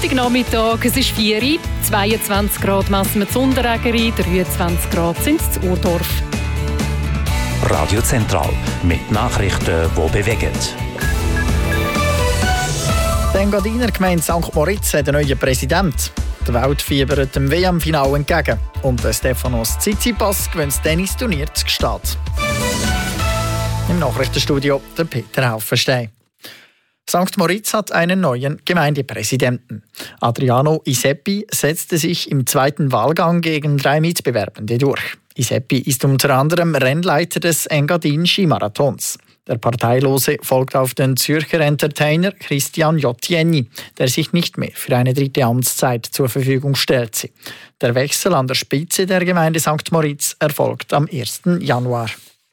Sonntagnachmittag, es ist 4 Uhr, 22 Grad messen wir in Unterägeri, 23 Grad sind es in Urdorf. Radio Zentral mit Nachrichten, die bewegen. Die Engadiner Gemeinde St. Moritz hat einen neuen Präsidenten. Die Welt fiebert dem WM-Final entgegen. Und Stefanos Tsitsipas gewinnt das Tennisturnier zu Gstaad. Im Nachrichtenstudio der Peter Haufenstein. St. Moritz hat einen neuen Gemeindepräsidenten. Adriano Iseppi setzte sich im zweiten Wahlgang gegen 3 Mitbewerbende durch. Iseppi ist unter anderem Rennleiter des Engadin Skimarathons. Der Parteilose folgt auf den Zürcher Entertainer Christian Jottieni, der sich nicht mehr für eine 3. Amtszeit zur Verfügung stellt. Der Wechsel an der Spitze der Gemeinde St. Moritz erfolgt am 1. Januar.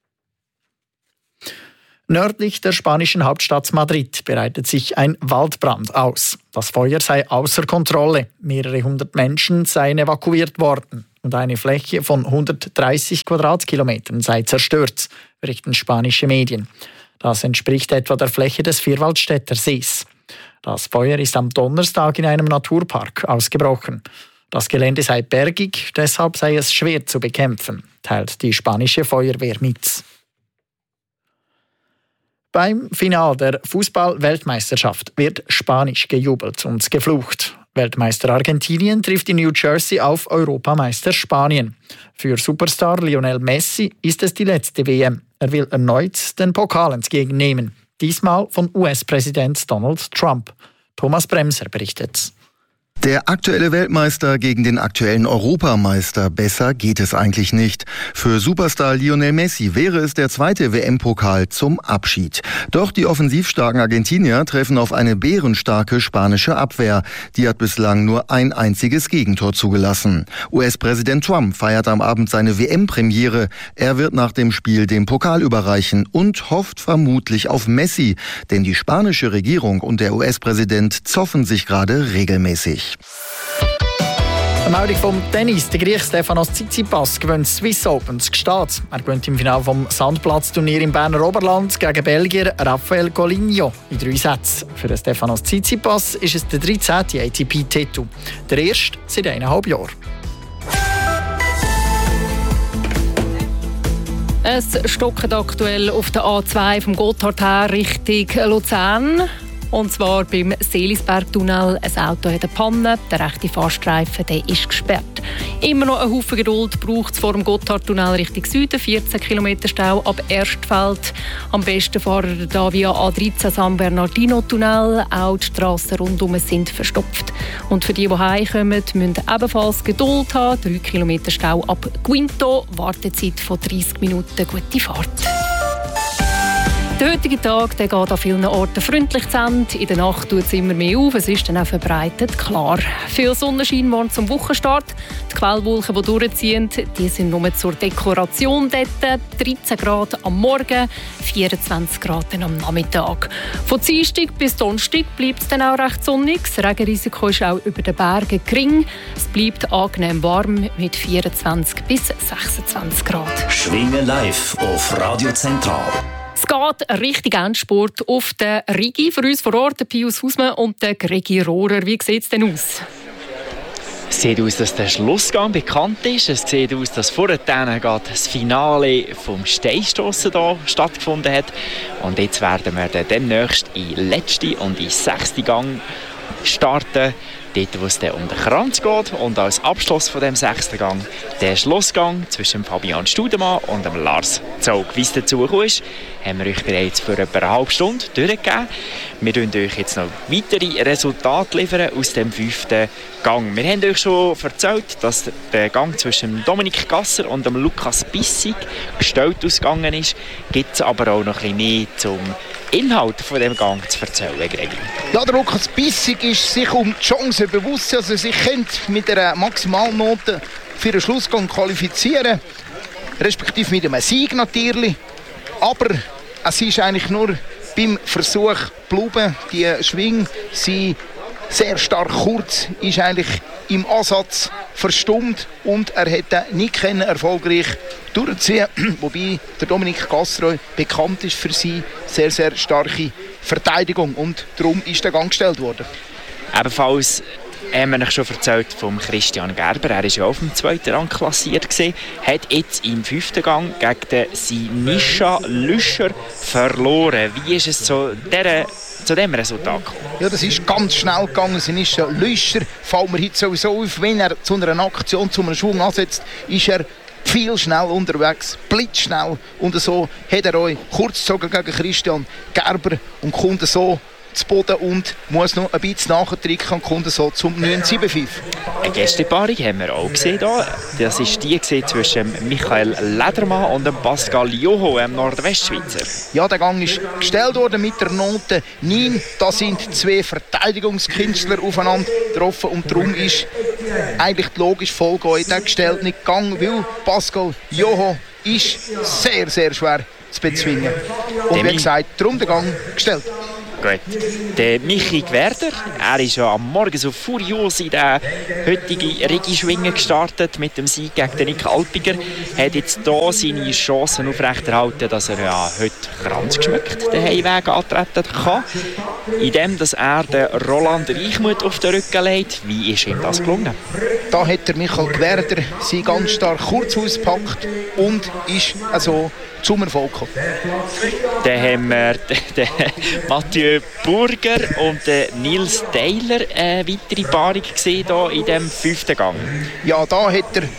Nördlich der spanischen Hauptstadt Madrid bereitet sich ein Waldbrand aus. Das Feuer sei außer Kontrolle. Mehrere hundert Menschen seien evakuiert worden und eine Fläche von 130 Quadratkilometern sei zerstört, berichten spanische Medien. Das entspricht etwa der Fläche des Vierwaldstätter Sees. Das Feuer ist am Donnerstag in einem Naturpark ausgebrochen. Das Gelände sei bergig, deshalb sei es schwer zu bekämpfen, teilt die spanische Feuerwehr mit. Beim Finale der Fußball-Weltmeisterschaft wird spanisch gejubelt und geflucht. Weltmeister Argentinien trifft in New Jersey auf Europameister Spanien. Für Superstar Lionel Messi ist es die letzte WM. Er will erneut den Pokal entgegennehmen. Diesmal von US-Präsident Donald Trump. Thomas Bremser berichtet. Der aktuelle Weltmeister gegen den aktuellen Europameister. Besser geht es eigentlich nicht. Für Superstar Lionel Messi wäre es der zweite WM-Pokal zum Abschied. Doch die offensivstarken Argentinier treffen auf eine bärenstarke spanische Abwehr. Die hat bislang nur ein einziges Gegentor zugelassen. US-Präsident Trump feiert am Abend seine WM-Premiere. Er wird nach dem Spiel den Pokal überreichen und hofft vermutlich auf Messi. Denn die spanische Regierung und der US-Präsident zoffen sich gerade regelmäßig. Eine Meldung vom Tennis. Der Griech Stefanos Tsitsipas gewinnt das Swiss Open zu Gstaad. Er gewinnt im Finale vom Sandplatzturnier im Berner Oberland gegen Belgier Rafael Coligno in 3 Sätzen. Für den Stefanos Tsitsipas ist es der 13. ATP-Titel. Der erste seit 1,5 Jahren. Es stockt aktuell auf der A2 vom Gotthard her Richtung Luzern. Und zwar beim Seelisbergtunnel. Ein Auto hat eine Panne, der rechte Fahrstreifen der ist gesperrt. Immer noch ein Haufen Geduld braucht es vor dem Gotthardtunnel Richtung Süden. 14 km Stau ab Erstfeld. Am besten fahren da via A13 San Bernardino-Tunnel. Auch die Strassen rundum sind verstopft. Und für die heimkommen, müssen ebenfalls Geduld haben. 3 km Stau ab Quinto. Wartezeit von 30 Minuten. Gute Fahrt. Der heutige Tag der geht an vielen Orten freundlich zu Ende. In der Nacht tut es immer mehr auf, es ist dann auch verbreitet klar. Viel Sonnenschein morgen zum Wochenstart. Die Quellwolken, die durchziehen, die sind nur zur Dekoration dort. 13 Grad am Morgen, 24 Grad am Nachmittag. Von Dienstag bis Donnerstag bleibt es dann auch recht sonnig. Das Regenrisiko ist auch über den Bergen gering. Es bleibt angenehm warm mit 24 bis 26 Grad. Schwingen live auf Radio Zentral. Es geht ein richtiger Endspurt auf den Rigi. Für uns vor Ort, der Pius Hausmann und der Gregi Rohrer. Wie sieht es denn aus? Es sieht aus, dass der Schlussgang bekannt ist. Es sieht aus, dass vorher das Finale vom Steinstossen hier stattgefunden hat. Und jetzt werden wir dann demnächst in den letzten und in den 6. Gang starten. Dort, wo es dann um den Kranz geht. Und als Abschluss von dem 6. Gang der Schlussgang zwischen Fabian Studemann und dem Lars Zog. Wie es dazu gekommen ist, haben wir euch bereits für etwa eine halbe Stunde durchgegeben. Wir liefern euch jetzt noch weitere Resultate liefern aus dem 5. Gang. Wir haben euch schon erzählt, dass der Gang zwischen Dominik Gasser und dem Lukas Bissig gestellt ausgegangen ist. Gibt es aber auch noch ein bisschen mehr zum Inhalt von dem Gang zu erzählen, Gregi? Ja, der Lukas Bissig ist sich um die Chance bewusst, dass er sich mit einer Maximalnote für den Schlussgang qualifizieren, respektive mit einem Sieg natürlich. Aber es ist eigentlich nur beim Versuch geblieben, die Schwing sind sehr stark kurz, ist eigentlich im Ansatz verstummt und er hätte nicht erfolgreich durchziehen, wobei der Dominik Gasser bekannt ist für seine sehr, sehr starke Verteidigung und darum ist der Gang gestellt worden. Ebenfalls haben wir euch schon erzählt vom Christian Gerber. Er war ja auf dem 2. Rang klassiert gewesen, hat jetzt im 5. Gang gegen den Sinischa Lüscher verloren. Wie ist es zu diesem Resultat gekommen? Ja, das ist ganz schnell gegangen. Sinischa Lüscher fällt mir heute sowieso auf. Wenn er zu einer Aktion, zu einem Schwung ansetzt, ist er viel schnell unterwegs, blitzschnell. Und so hat er euch kurz gezogen gegen Christian Gerber und kommt so zu Boden und muss noch ein bisschen nachdrücken und kommt so zum 9,75. Eine Gästepaarung haben wir auch gesehen. Das war die zwischen Michael Ledermann und Pascal Joho, einem Nordwestschweizer. Ja, der Gang ist gestellt worden mit der Note 9. Da sind zwei Verteidigungskünstler aufeinander getroffen und darum ist eigentlich die logische Folge in diesem gestellten Gang, weil Pascal Joho ist sehr, sehr schwer zu bezwingen. Und wie gesagt, darum der Gang gestellt. Gut. Der Michi Gwerder, er ist ja am Morgen so furios in den heutigen Regischwingen gestartet mit dem Sieg gegen den Nick Alpiger. Hat jetzt hier seine Chancen aufrechterhalten, dass er ja heute kranzgeschmückt den Heimweg antreten kann. Indem dass er den Roland Reichmuth auf den Rücken legt. Wie ist ihm das gelungen? Da hat der Michael Gwerder sie ganz stark kurz ausgepackt und ist also zum Erfolg gekommen. Dann haben wir den Mathieu Burger und den Nils Taylor eine weitere Paarung gesehen hier in diesem 5. Gang. Ja, da hat der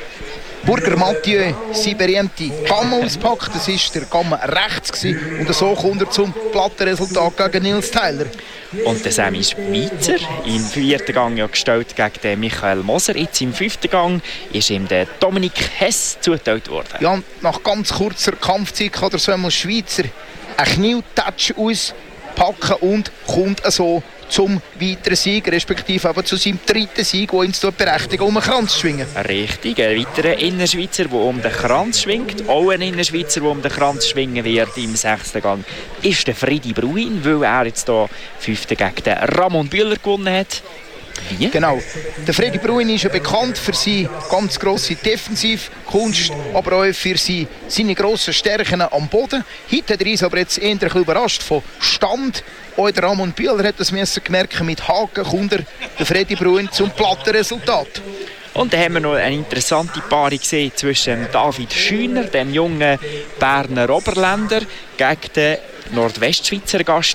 Burger Mathieu seine berühmte Gamme ausgepackt. Das war der Gamme rechts gewesen. Und so kommt er zum Plattenresultat gegen Nils Taylor. Und der Sammy Schweizer im 4. Gang ja gestellt gegen den Michael Moser. Jetzt im 5. Gang ist ihm der Dominik Hess zugeteilt worden. Ja, nach ganz kurzer Kampfzeit kann der Sammy Schweizer einen Knietouch auspacken und kommt so zum weiteren Sieg, respektive aber zu seinem 3. Sieg, der ihn berechtigt, um den Kranz zu schwingen. Richtig, ein weiterer Innerschweizer, der um den Kranz schwingt. Auch ein Innerschweizer, der um den Kranz schwingen wird im 6. Gang, ist der Friedi Bruin, weil er jetzt hier 5. gegen den Ramon Bühler gewonnen hat. Wie? Genau. Der Friedi Bruin ist ja bekannt für seine ganz grosse Defensivkunst, aber auch für seine grossen Stärken am Boden. Heute hat er uns aber jetzt eher ein bisschen überrascht von Stand. Auch der Ramon Bühler hat das gemerkt, mit Haken kommt der Friedi Bruin zum platten Resultat. Und dann haben wir noch eine interessante Paarung gesehen zwischen David Schüner, dem jungen Berner Oberländer, gegen den Nordwestschweizer Gast,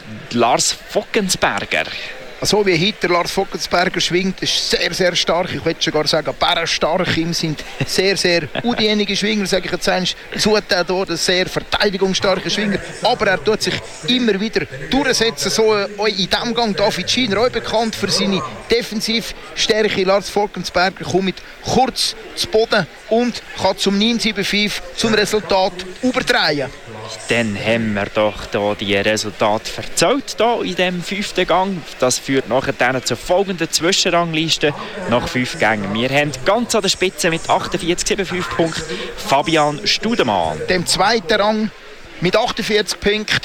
Lars Fockensberger. So wie heute Lars Fockensberger schwingt, ist sehr, sehr stark. Ich würde sogar sagen, bärenstark. Ihm sind sehr, sehr undienige Schwinger, sage ich jetzt einmal. Zutat hier, sehr verteidigungsstarke Schwinger. Aber er tut sich immer wieder durchsetzen. So in diesem Gang David Schüner, auch bekannt für seine Defensivstärke. Lars Fockensberger kommt mit kurz zu Boden und kann zum 9,75 zum Resultat überdrehen. Dann haben wir doch hier die Resultate verzählt hier in diesem 5. Gang. Das führt nachher zur folgenden Zwischenrangliste nach 5 Gängen. Wir haben ganz an der Spitze mit 48,75 Punkten Fabian Studemann. Dem 2. Rang mit 48 Punkten,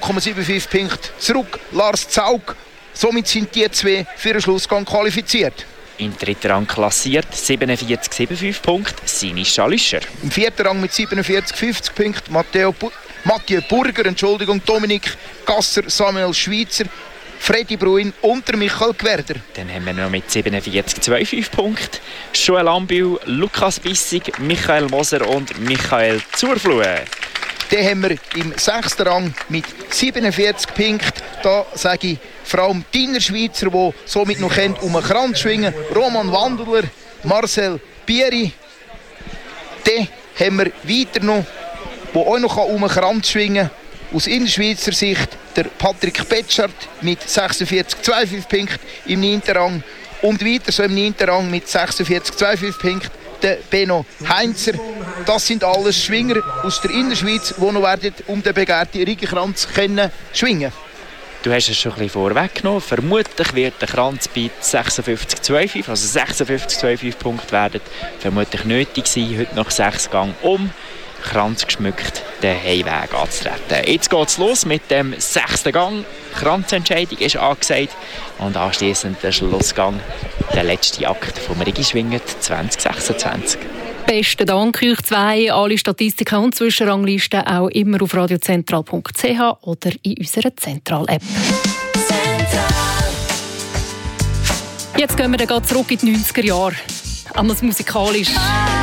0,75 Punkte zurück Lars Zaug. Somit sind die zwei für den Schlussgang qualifiziert. Im 3. Rang klassiert 47,75 Punkte Sinischa Lüscher. Im 4. Rang mit 47,50 Punkten Mathieu Burger, Dominik Gasser, Samuel Schweizer, Friedi Bruin und der Michael Gwerder. Dann haben wir noch mit 47,25 Punkten Joel Ambiu, Lukas Bissig, Michael Moser und Michael Zurflue. Dann haben wir im 6. Rang mit 47 Punkten, da sage ich vor allem die Innerschweizer, die somit noch um den Kranz schwingen, Roman Wandeler, Marcel Bieri. Dann haben wir weiter noch, der auch noch um den Kranz schwingen kann, aus Innerschweizer Sicht, der Patrick Betschart mit 46,25 Punkten im 9. Rang. Und weiter so im 9. Rang mit 46,25 Punkten der Benno Heinzer. Das sind alles Schwinger aus der Innerschweiz, die noch werden um den begehrten Riegenkranz schwingen. Du hast es schon ein bisschen vorweggenommen. Vermutlich wird der Kranz bei 56,25, also 56,25 Punkte werden vermutlich nötig sein, heute nach 6 Gang Kranz geschmückt den Heimweg anzutreten. Jetzt geht es los mit dem 6. Gang. Kranzentscheidung ist angesagt und anschliessend der Schlussgang, der letzte Akt vom Regischwingen 2026. Besten Dank euch zwei. Alle Statistiken und Zwischenranglisten auch immer auf radiozentral.ch oder in unserer Zentral-App. Jetzt gehen wir dann zurück in die 90er Jahre. Einmal musikalisch.